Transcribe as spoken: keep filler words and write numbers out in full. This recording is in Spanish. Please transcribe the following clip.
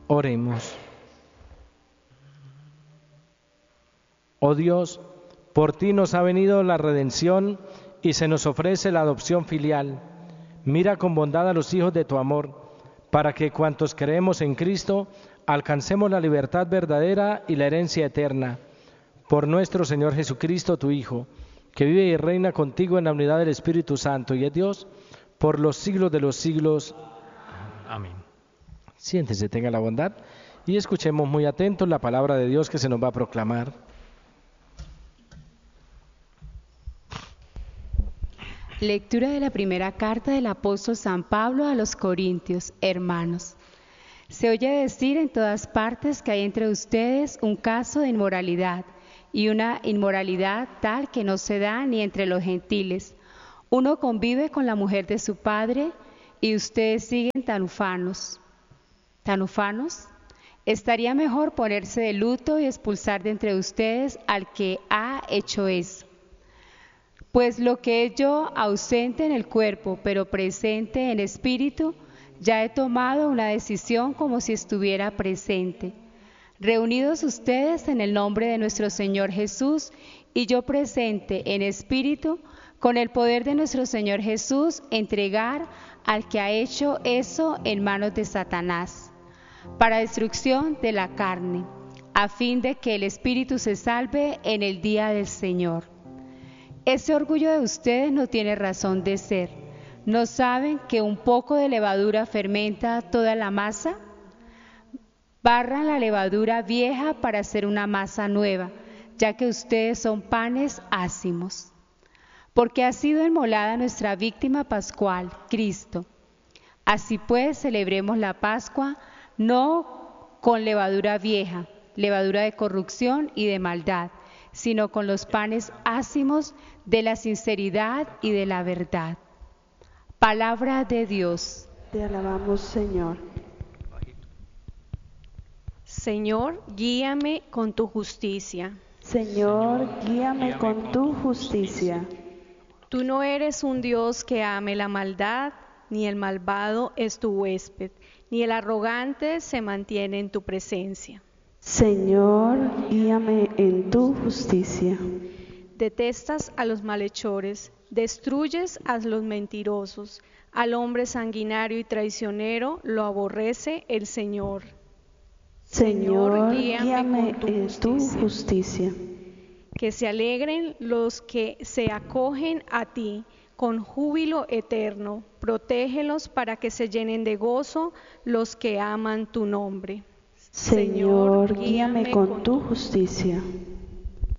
Oremos. Oh Dios, por ti nos ha venido la redención y se nos ofrece la adopción filial. Mira con bondad a los hijos de tu amor, para que cuantos creemos en Cristo alcancemos la libertad verdadera y la herencia eterna. Por nuestro Señor Jesucristo, tu Hijo, que vive y reina contigo en la unidad del Espíritu Santo y es Dios, por los siglos de los siglos. Amén. Siéntese, tenga la bondad y escuchemos muy atentos la palabra de Dios que se nos va a proclamar. Lectura de la primera carta del apóstol San Pablo a los Corintios. Hermanos, se oye decir en todas partes que hay entre ustedes un caso de inmoralidad, y una inmoralidad tal que no se da ni entre los gentiles. Uno convive con la mujer de su padre, y ustedes siguen tan ufanos. ¿Tan ufanos? Estaría mejor ponerse de luto y expulsar de entre ustedes al que ha hecho eso. Pues lo que es yo ausente en el cuerpo, pero presente en espíritu, ya he tomado una decisión como si estuviera presente. Reunidos ustedes en el nombre de nuestro Señor Jesús y yo presente en espíritu, con el poder de nuestro Señor Jesús, entregar al que ha hecho eso en manos de Satanás, para destrucción de la carne, a fin de que el espíritu se salve en el día del Señor. Ese orgullo de ustedes no tiene razón de ser. ¿No saben que un poco de levadura fermenta toda la masa? Barran la levadura vieja para hacer una masa nueva, ya que ustedes son panes ácimos. Porque ha sido inmolada nuestra víctima pascual, Cristo. Así pues, celebremos la Pascua no con levadura vieja, levadura de corrupción y de maldad, sino con los panes ácimos de la sinceridad y de la verdad. Palabra de Dios. Te alabamos, Señor. Señor, guíame con tu justicia. Señor, guíame con tu justicia. Tú no eres un Dios que ame la maldad, ni el malvado es tu huésped, ni el arrogante se mantiene en tu presencia. Señor, guíame en tu justicia. Detestas a los malhechores, destruyes a los mentirosos, al hombre sanguinario y traicionero lo aborrece el Señor. Señor, guíame, guíame tu en tu justicia. Que se alegren los que se acogen a ti con júbilo eterno, protégelos para que se llenen de gozo los que aman tu nombre. Señor, guíame con tu justicia.